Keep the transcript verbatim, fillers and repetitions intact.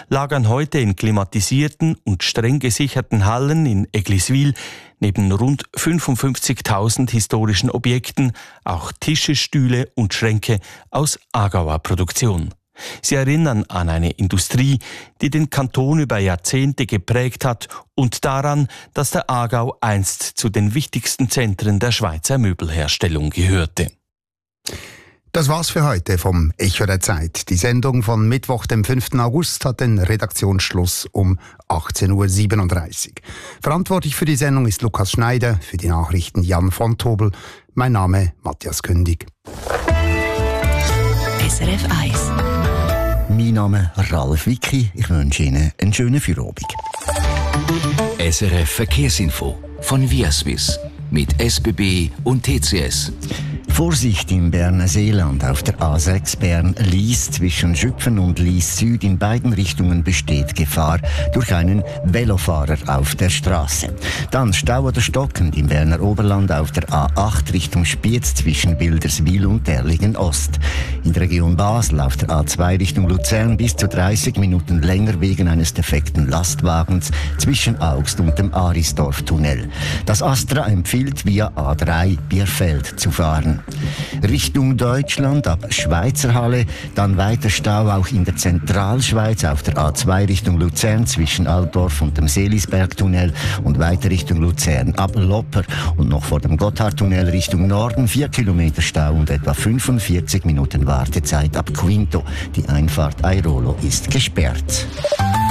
lagern heute in klimatisierten und streng gesicherten Hallen in Eggliswil neben rund fünfundfünfzigtausend historischen Objekten auch Tische, Stühle und Schränke aus Aargauer Produktion. Sie erinnern an eine Industrie, die den Kanton über Jahrzehnte geprägt hat und daran, dass der Aargau einst zu den wichtigsten Zentren der Schweizer Möbelherstellung gehörte. Das war's für heute vom Echo der Zeit. Die Sendung von Mittwoch, dem fünften August, hat den Redaktionsschluss um achtzehn Uhr siebenunddreißig. Verantwortlich für die Sendung ist Lukas Schneider, für die Nachrichten Jan von Tobel. Mein Name Matthias Kündig. S R F eins. Mein Name ist Ralf Wicki. Ich wünsche Ihnen einen schönen Feierabend. S R F Verkehrsinfo von Viaswiss mit S B B und T C S. Vorsicht im Berner Seeland auf der A sechs Bern-Lies zwischen Schüpfen und Lies Süd in beiden Richtungen besteht Gefahr durch einen Velofahrer auf der Straße. Dann Stau oder stockend im Berner Oberland auf der A acht Richtung Spiez zwischen Bilderswil und Derlingen Ost. In der Region Basel auf der A zwei Richtung Luzern bis zu dreißig Minuten länger wegen eines defekten Lastwagens zwischen Augst und dem Arisdorf-Tunnel. Das Astra empfiehlt via A drei Bierfeld zu fahren. Richtung Deutschland ab Schweizerhalle, dann weiter Stau auch in der Zentralschweiz auf der A zwei Richtung Luzern zwischen Altdorf und dem Seelisbergtunnel und weiter Richtung Luzern ab Lopper und noch vor dem Gotthardtunnel Richtung Norden vier Kilometer Stau und etwa fünfundvierzig Minuten Wartezeit ab Quinto. Die Einfahrt Airolo ist gesperrt.